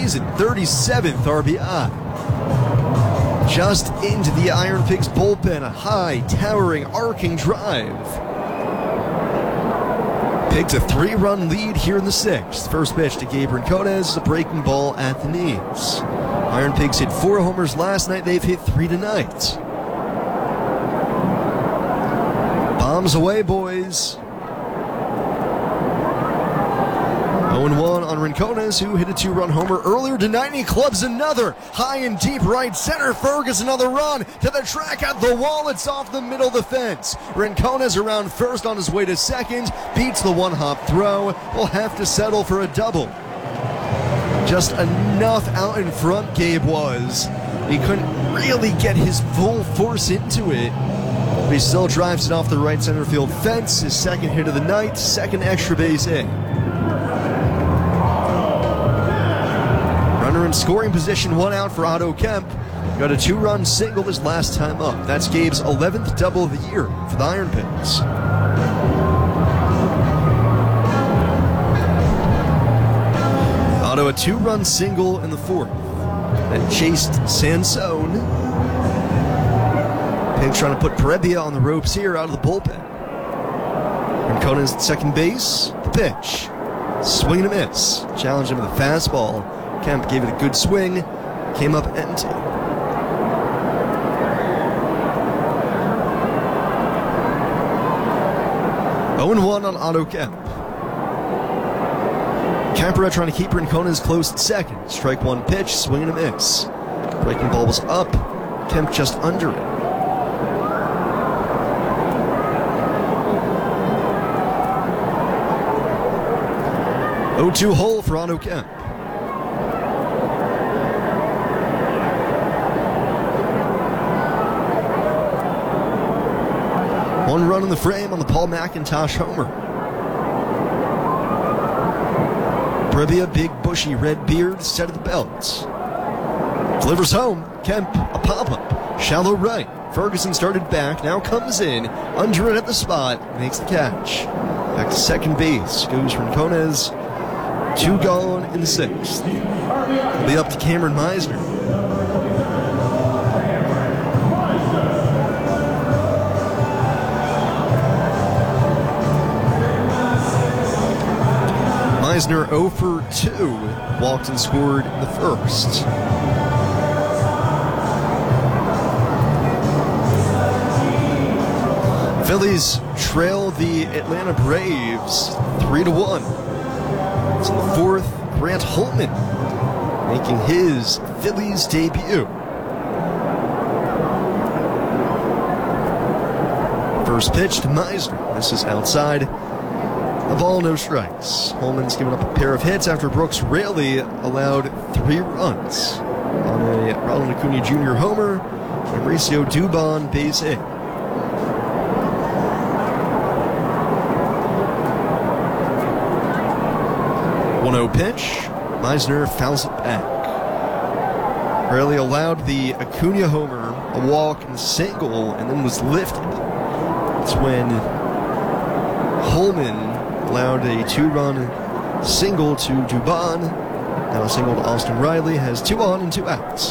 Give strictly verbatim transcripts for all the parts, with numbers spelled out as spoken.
season, thirty-seventh R B I. Just into the Iron Pigs bullpen, a high, towering, arcing drive. Pigs a three-run lead here in the sixth. First pitch to Gabe Rincones, a breaking ball at the knees. Iron Pigs hit four homers last night. They've hit three tonight. Bombs away, boys. oh and one on Rincones, who hit a two-run homer earlier tonight, and he clubs another high and deep right center. Fergus another run to the track at the wall. It's off the middle of the fence. Rincones around first on his way to second, beats the one-hop throw. Will have to settle for a double. Just enough out in front, Gabe was. He couldn't really get his full force into it, but he still drives it off the right center field fence. His second hit of the night, second extra base hit. Runner in scoring position, one out for Otto Kemp. Got a two-run single his last time up. That's Gabe's eleventh double of the year for the Iron Pigs. Otto a two-run single in the fourth. And chased Sansone. Pigs trying to put Perebia on the ropes here out of the bullpen. Rincones at second base. The pitch. Swing and a miss. Challenged him with a fastball. Kemp gave it a good swing, came up empty. oh and one on Otto Kemp. Campera trying to keep Rincones close at second. Strike one pitch, swing and a miss. Breaking ball was up, Kemp just under it. oh two hole for Otto Kemp. One run in the frame on the Paul McIntosh homer. Perebia, big bushy red beard, set of the belt. Delivers home. Kemp, a pop-up. Shallow right. Ferguson started back, now comes in. Under it at the spot, makes the catch. Back to second base, goes Rincones. Two gone in the sixth. It'll be up to Cameron Meisner. Meisner oh for two, walked and scored in the first. Phillies trail the Atlanta Braves three to one. It's in the fourth, Grant Holtman making his Phillies debut. First pitch to Meisner. This is outside. A ball, no strikes. Holman's given up a pair of hits after Brooks Raley allowed three runs on a Ronald Acuna Junior homer and Mauricio Dubon base hit. one oh pitch. Meisner fouls it back. Raley allowed the Acuna homer, a walk and a single, and then was lifted. It's when Holman allowed a two-run single to Dubon. Now a single to Austin Riley. Has two on and two outs.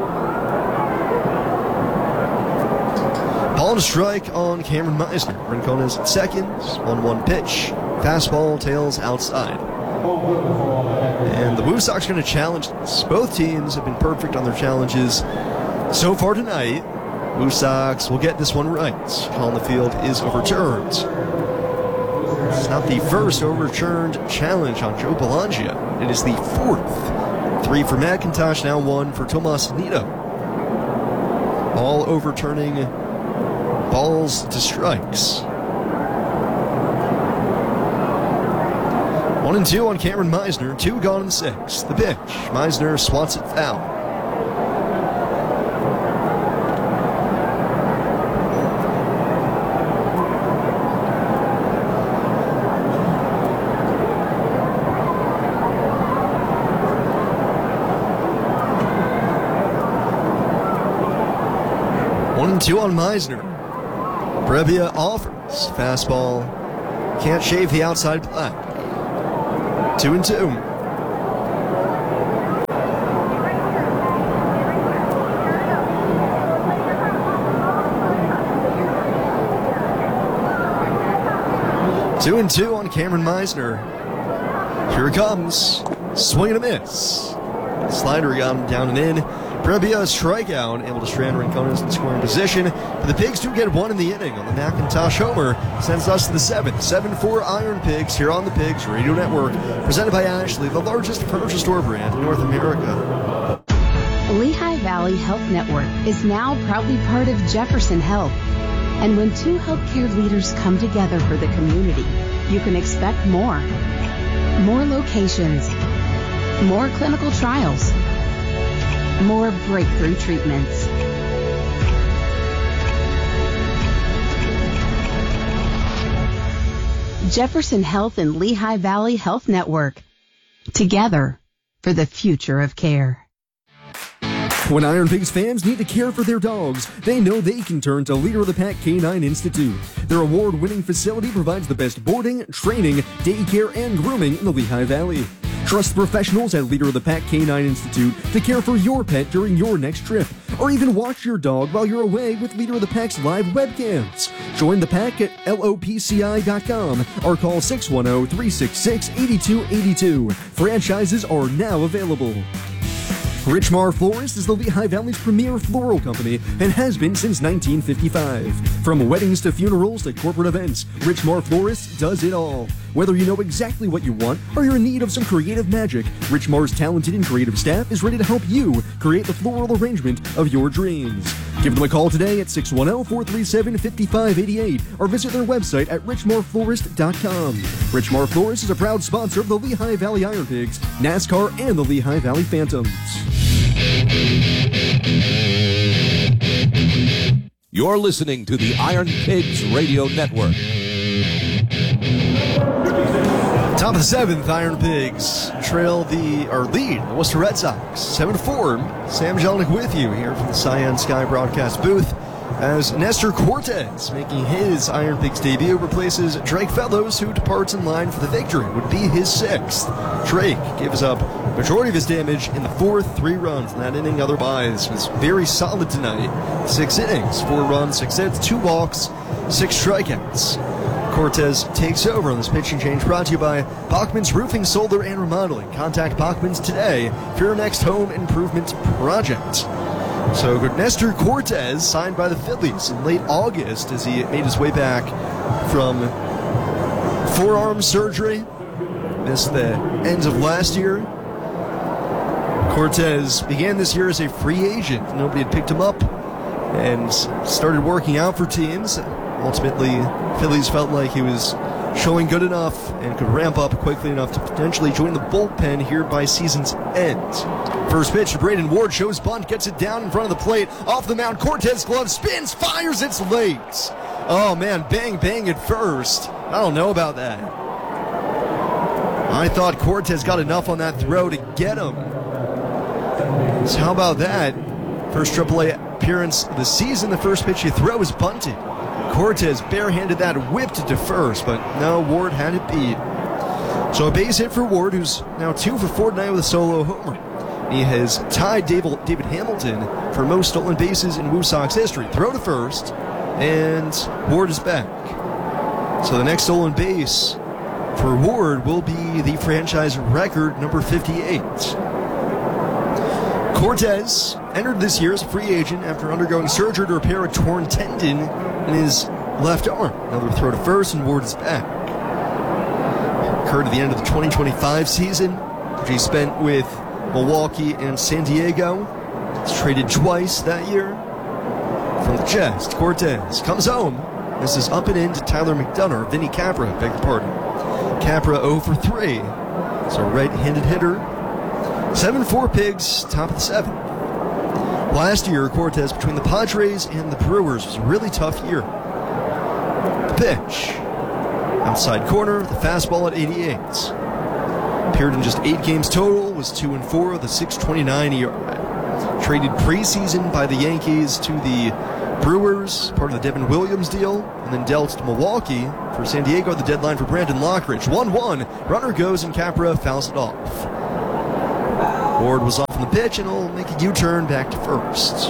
Ball and strike on Cameron Meisner. Rincones at second. one one pitch. Fastball, tails outside. And the Woo Sox are going to challenge this. Both teams have been perfect on their challenges so far tonight. Woo Sox will get this one right. Call on the field is overturned. It's not the first overturned challenge on Joe Belangia. It is the fourth. Three for McIntosh, now one for Tomas Nido. All overturning balls to strikes. One and two on Cameron Meisner, two gone in six. The pitch, Meisner swats it foul. Two on Meisner. Perebia offers. Fastball. Can't shave the outside black. Two and two. Two and two on Cameron Meisner. Here it comes. Swing and a miss. Slider got him down and in. Prebia strikeout, able to strand Rincones in scoring position. But the Pigs do get one in the inning on the Macintosh homer. Sends us to the seventh. seven four Iron Pigs here on the Pigs Radio Network. Presented by Ashley, the largest furniture store brand in North America. Lehigh Valley Health Network is now proudly part of Jefferson Health. And when two healthcare leaders come together for the community, you can expect more. More locations. More clinical trials. More breakthrough treatments. Jefferson Health and Lehigh Valley Health Network. Together for the future of care. When Iron Pigs fans need to care for their dogs, they know they can turn to Leader of the Pack Canine Institute. Their award-winning facility provides the best boarding, training, daycare, and grooming in the Lehigh Valley. Trust professionals at Leader of the Pack Canine Institute to care for your pet during your next trip, or even watch your dog while you're away with Leader of the Pack's live webcams. Join the pack at L O P C I dot com or call six one zero, three six six, eight two eight two. Franchises are now available. Richmar Florist is the Lehigh Valley's premier floral company and has been since nineteen fifty-five. From weddings to funerals to corporate events, Richmar Florist does it all. Whether you know exactly what you want or you're in need of some creative magic, Richmar's talented and creative staff is ready to help you create the floral arrangement of your dreams. Give them a call today at six one zero, four three seven, five five eight eight or visit their website at richmar florist dot com. Richmar Florist is a proud sponsor of the Lehigh Valley Iron Pigs, NASCAR, and the Lehigh Valley Phantoms. You're listening to the Iron Pigs Radio Network. Top of the seventh, Iron Pigs trail the, or lead, the Worcester Red Sox. seven to four. Sam Jelinek with you here from the Cyan Sky broadcast booth as Nestor Cortes, making his Iron Pigs debut, replaces Drake Fellows, who departs in line for the victory. Would be his sixth. Drake gives up majority of his damage in the fourth, three runs in that inning. Otherwise, was very solid tonight. Six innings, four runs, six hits, two walks, six strikeouts. Cortes takes over on this pitching change, brought to you by Bachman's Roofing, Solar, and Remodeling. Contact Bachman's today for your next home improvement project. So Nestor Cortes signed by the Phillies in late August as he made his way back from forearm surgery. Missed the ends of last year. Cortes began this year as a free agent. Nobody had picked him up and started working out for teams. Ultimately, Phillies felt like he was showing good enough and could ramp up quickly enough to potentially join the bullpen here by season's end. First pitch to Braden Ward, shows bunt, gets it down in front of the plate, off the mound, Cortes glove, spins, fires, it's late. Oh man, bang, bang at first. I don't know about that. I thought Cortes got enough on that throw to get him. So how about that? First triple A appearance of the season, the first pitch you throw is bunted. Cortes barehanded that, whipped to first, but no, Ward had it beat. So a base hit for Ward, who's now two for four tonight with a solo homer. He has tied David, David Hamilton for most stolen bases in Woo Sox history. Throw to first, and Ward is back. So the next stolen base for Ward will be the franchise record, number fifty-eight. Cortes entered this year as a free agent after undergoing surgery to repair a torn tendon in his left arm. Another throw to first, and Ward is back. Occurred at the end of the twenty twenty-five season, which he spent with Milwaukee and San Diego. He's traded twice that year. From the chest, Cortes comes home. This is up and in to Tyler McDonough, Vinny Capra, beg your pardon. Capra oh for three. So right-handed hitter. seven four Pigs, top of the seventh. Last year, Cortes, between the Padres and the Brewers, was a really tough year. The pitch. Outside corner, the fastball at eighty-eight. Appeared in just eight games total, was two and four with a six twenty-nine E R A. Traded preseason by the Yankees to the Brewers, part of the Devin Williams deal, and then dealt to Milwaukee for San Diego at the deadline for Brandon Lockridge. one one, runner goes and Capra fouls it off. Ward was off on the pitch and will make a U-turn back to first.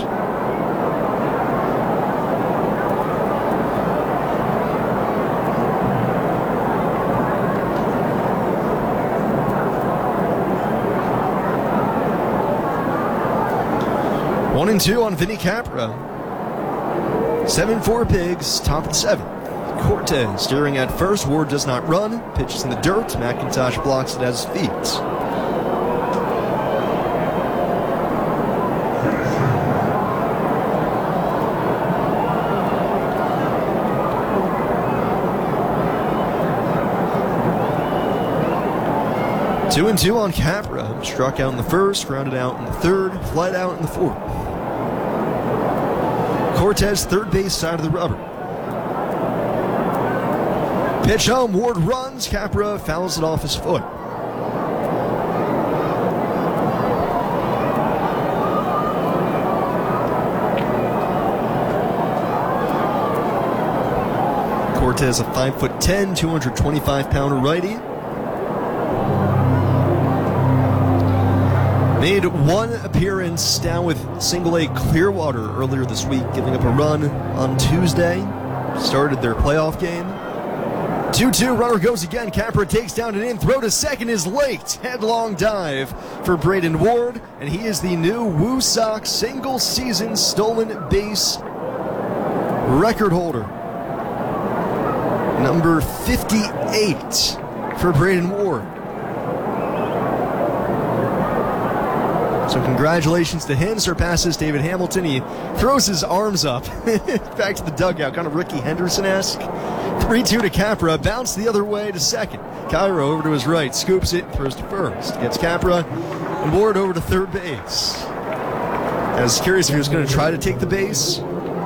One and two on Vinny Capra. seven four Pigs, top of the seventh. Cortez steering at first. Ward does not run. Pitches in the dirt. McIntosh blocks it at his feet. Two and two on Capra. Struck out in the first, grounded out in the third, flied out in the fourth. Cortez, third base side of the rubber. Pitch home, Ward runs, Capra fouls it off his foot. Cortez, a five foot ten, two hundred twenty-five pounder righty. Made one appearance down with Single A Clearwater earlier this week, giving up a run on Tuesday. Started their playoff game. two two, runner goes again. Capra takes down and in. Throw to second is late. Headlong dive for Braden Ward, and he is the new Woo Sox single season stolen base record holder. Number fifty-eight for Braden Ward. So congratulations to him. Surpasses David Hamilton. He throws his arms up back to the dugout, kind of Ricky Henderson-esque. three two to Capra. Bounce the other way to second. Cairo over to his right. Scoops it. Throws to first. Gets Capra and Ward over to third base. I was curious if he was going to try to take the base.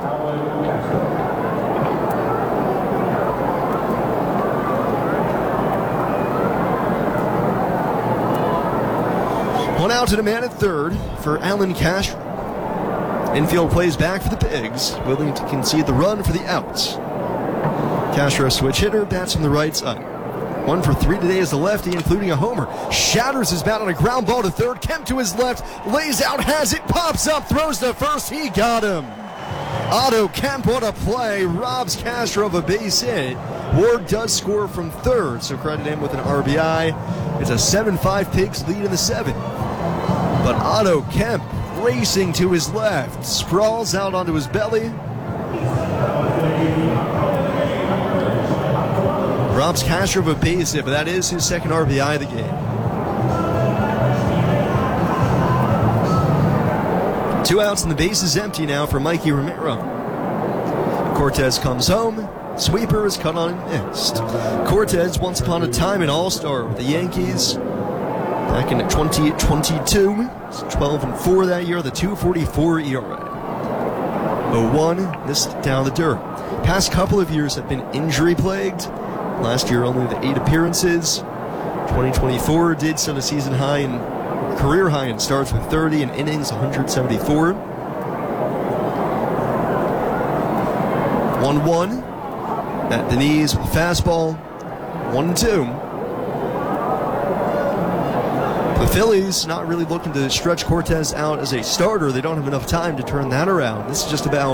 One out to the man at third for Alan Castro. Infield plays back for the Pigs, willing to concede the run for the outs. Castro, switch hitter, bats from the right side. One for three today as the lefty, including a homer. Shatters his bat on a ground ball to third. Kemp to his left, lays out, has it, pops up, throws to first. He got him. Otto Kemp, what a play, robs Castro of a base hit. Ward does score from third, so credit him with an R B I. It's a seven five Pigs lead in the seventh. But Otto Kemp, racing to his left, sprawls out onto his belly. Robs Castro of a base hit, but that is his second R B I of the game. Two outs and the base is empty now for Mikey Romero. Cortez comes home. Sweeper is cut on and missed. Cortez, once upon a time, an all-star with the Yankees. Back in twenty twenty-two, twelve and four that year, the two forty-four E R A. oh one, missed down the dirt. Past couple of years have been injury-plagued. Last year, only the eight appearances. twenty twenty-four did set a season high and career high in starts with thirty and innings, one hundred seventy-four. one one. At the knees with fastball. one two. The Phillies not really looking to stretch Cortez out as a starter. They don't have enough time to turn that around. This is just about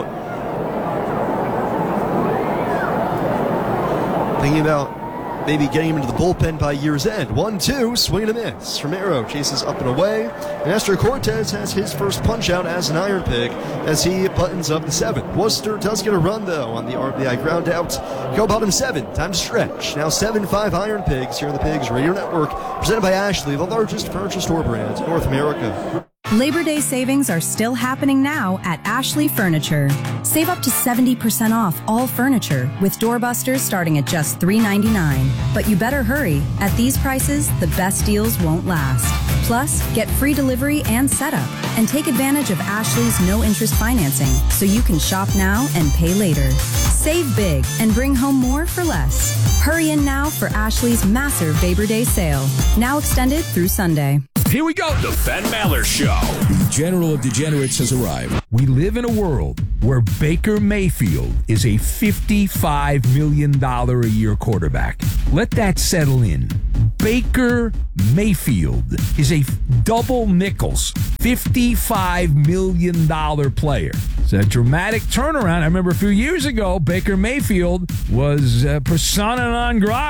thinking about maybe getting him into the bullpen by year's end. one two, swing and a miss. Romero chases up and away. And Nestor Cortez has his first punch out as an Iron Pig as he buttons up the seventh. Worcester does get a run, though, on the R B I ground out. Go bottom seven. Time to stretch. Now seven five Iron Pigs here on the Pigs Radio Network. Presented by Ashley, the largest furniture store brand in North America. Labor Day savings are still happening now at Ashley Furniture. Save up to seventy percent off all furniture with doorbusters starting at just three ninety-nine. But you better hurry. At these prices, the best deals won't last. Plus, get free delivery and setup. And take advantage of Ashley's no-interest financing so you can shop now and pay later. Save big and bring home more for less. Hurry in now for Ashley's massive Labor Day sale. Now extended through Sunday. Here we go. The Ben Maller Show. The General of Degenerates has arrived. We live in a world where Baker Mayfield is a fifty-five million dollars a year quarterback. Let that settle in. Baker Mayfield is a double nickels, fifty-five million dollars player. It's a dramatic turnaround. I remember a few years ago, Baker Mayfield was uh, persona non grata.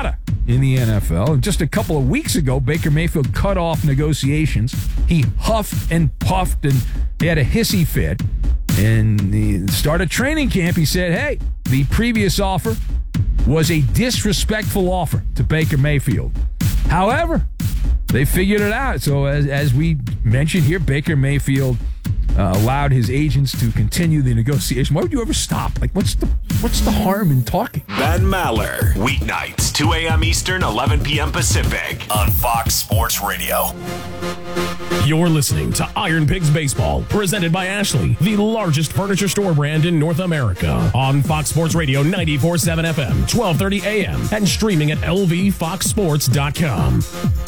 in the N F L. And just a couple of weeks ago, Baker Mayfield cut off negotiations. He huffed and puffed and he had a hissy fit. And the start of training camp, he said, hey, the previous offer was a disrespectful offer to Baker Mayfield. However, they figured it out. So as, as we mentioned here, Baker Mayfield uh, allowed his agents to continue the negotiation. Why would you ever stop? Like, what's the what's the harm in talking? Ben Maller, weeknights, two a.m. Eastern, eleven p.m. Pacific, on Fox Sports Radio. You're listening to Iron Pigs Baseball, presented by Ashley, the largest furniture store brand in North America. On Fox Sports Radio ninety-four point seven F M, twelve thirty A M, and streaming at L V fox sports dot com.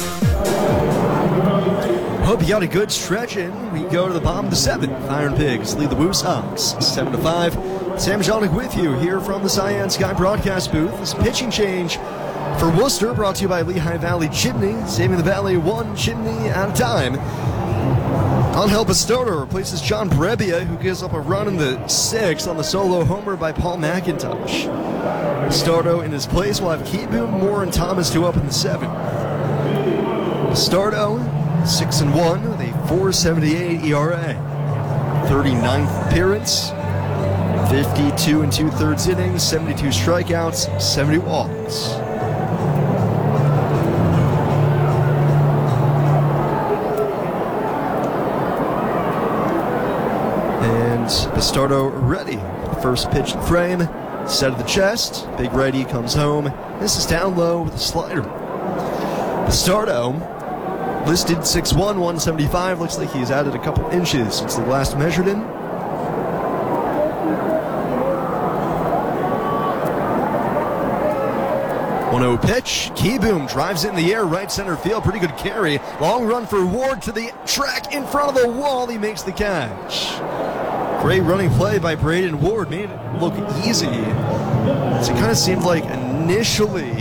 Hope you got a good stretch in. We go to the bottom of the seventh. Iron Pigs lead the Woo Sox seven to five. Sam Jolnick with you here from the Cyan Sky broadcast booth. This pitching change for Worcester, brought to you by Lehigh Valley Chimney, saving the valley one chimney at a time. Angel Bastardo replaces John Brebbia, who gives up a run in the sixth on the solo homer by Paul McIntosh. Bastardo in his place will have Keyboom, Moore, and Thomas to up in the seventh. Bastardo, six and one with a four seventy-eight E R A. thirty-ninth appearance, fifty-two and two-thirds innings, seventy-two strikeouts, seventy walks. Bastardo ready. First pitch in frame, set of the chest. Big righty comes home. This is down low with a slider. Bastardo, listed six one, one seventy-five. Looks like he's added a couple inches since the last measured him. one oh pitch. Keyboom drives it in the air, right center field. Pretty good carry. Long run for Ward to the track in front of the wall. He makes the catch. Great running play by Braden Ward. Made it look easy. So it kind of seemed like initially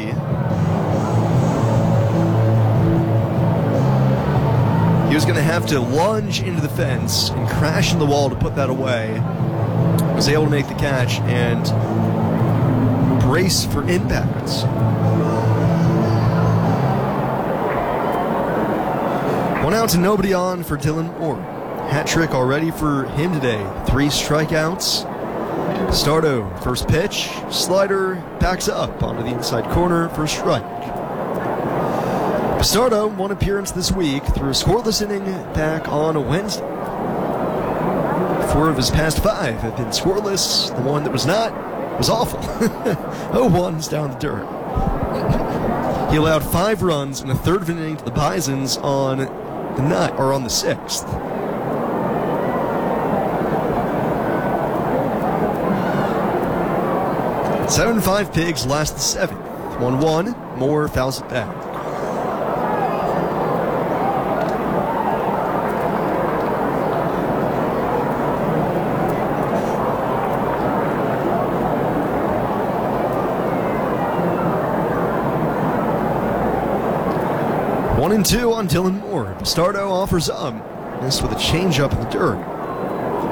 he was going to have to lunge into the fence and crash in the wall to put that away. Was able to make the catch and brace for impact. One out to nobody on for Dylan Moore. Hat trick already for him today. Three strikeouts. Bastardo, first pitch. Slider backs up onto the inside corner for a strike. Bastardo, one appearance this week through a scoreless inning back on a Wednesday. Four of his past five have been scoreless. The one that was not was awful. oh one's down the dirt. He allowed five runs in the third of an inning to the Bisons on the night, or on the sixth. seven five Pigs last the seventh. one one, Moore fouls it back. One and two on Dylan Moore. Bastardo offers up. Missed with a changeup in the dirt.